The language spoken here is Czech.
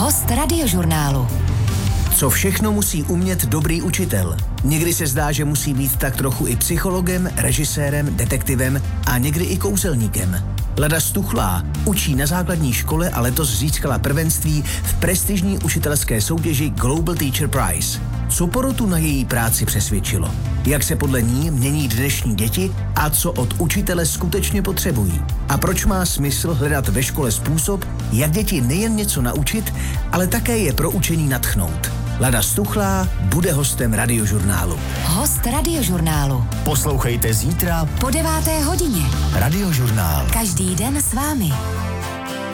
Host Radiožurnálu. Co všechno musí umět dobrý učitel? Někdy se zdá, že musí být tak trochu i psychologem, režisérem, detektivem a někdy i kouzelníkem. Lada Stuchlá učí na základní škole a letos získala prvenství v prestižní učitelské soutěži Global Teacher Prize. Co porotu na její práci přesvědčilo? Jak se podle ní mění dnešní děti a co od učitele skutečně potřebují? A proč má smysl hledat ve škole způsob, jak děti nejen něco naučit, ale také je pro učení nadchnout? Lada Stuchlá bude hostem Radiožurnálu. Host Radiožurnálu. Poslouchejte zítra po 9. hodině. Radiožurnál. Každý den s vámi.